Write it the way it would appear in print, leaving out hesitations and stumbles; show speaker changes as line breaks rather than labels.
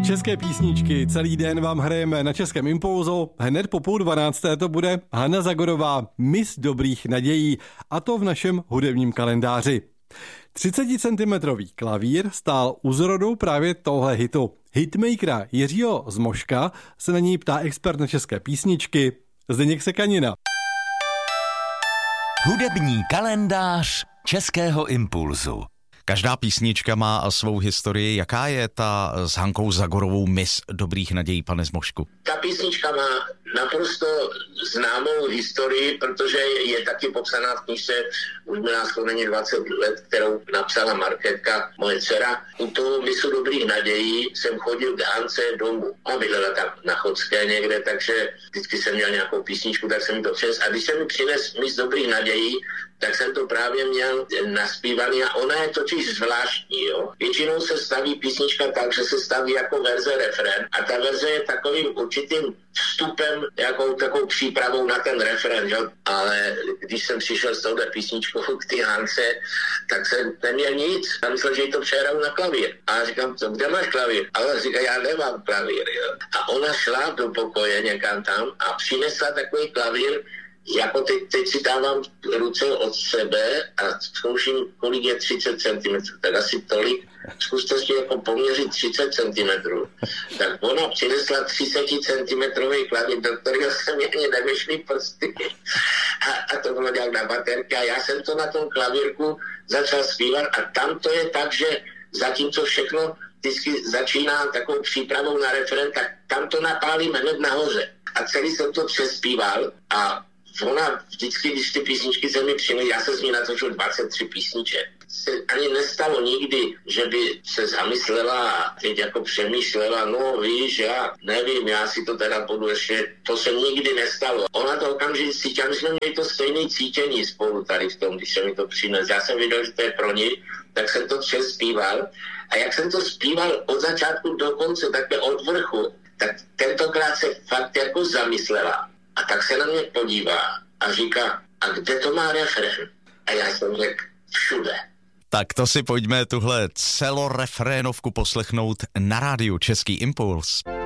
České písničky celý den vám hrajeme na Českém Impulzu. Hned po 11:30 to bude Hana Zagorová, Miss dobrých nadějí, a to v našem hudebním kalendáři. 30cm klavír stál u zrodu právě tohle hitu. Hitmakera Jiřího Zmoška se na něj ptá expert na české písničky Zdeněk Sekanina.
Hudební kalendář Českého Impulzu. Každá písnička má svou historii. Jaká je ta s Hankou Zagorovou Miss dobrých nadějí, pane Zmošku?
Ta písnička má naprosto známou historii, protože je taky popsaná v knížce, už mi nás není 20 let, kterou napsala Markétka, moje dcera. U toho Missu dobrých nadějí jsem chodil k Hance domů a bydlela tam na Chodské někde, takže vždycky jsem měl nějakou písničku, tak jsem mi to přines. A když jsem mi přines Miss dobrých nadějí, tak jsem to právě měl naspívaný a ona je totiž zvláštní, jo. Většinou se staví písnička tak, že se staví jako verze refrén a ta verze je takovým určitým vstupem, takovou přípravou na ten refrén, jo. Ale když jsem přišel s touhle písničkou k ty Hance, tak jsem neměl nic. Já myslel, že jí to přehraju na klavír. A říkám, kde máš klavír? A ona říká, já nemám klavír, jo. A ona šla do pokoje někam tam a přinesla takový klavír, jako teď si dávám ruce od sebe a zkouším, kolik je 30 cm, tak asi tolik. Zkuste si jako poměřit 30 cm. Tak ona přinesla 30 cm klavír, do kterého se mě ani nevyšly prsty. A to bylo nějak na baterky a já jsem to na tom klavírku začal zpívat a tam to je tak, že zatímco všechno vždycky začíná takovou přípravou na refrén, tak tam to napálím hned nahoře. A celý jsem to přespíval a ona vždycky, když ty písničky se mi přinesly, já se z ní natočil 23 písniček. Se ani nestalo nikdy, že by se zamyslela a teď jako přemýšlela, no víš, já nevím, já si to teda budu ještě, to se nikdy nestalo. Ona to okamžitě cítila, my jsme měli to stejné cítění spolu tady v tom, když se mi to přines. Já jsem viděl, že to je pro ní, tak jsem to zpíval. A jak jsem to zpíval od začátku do konce, takhle od vrchu, tak tentokrát se fakt jako zamyslela. A tak se na mě podívá a říká, a kde to má refrén? A já jsem řekl, všude.
Tak to si pojďme tuhle celorefrénovku poslechnout na rádiu Český Impuls.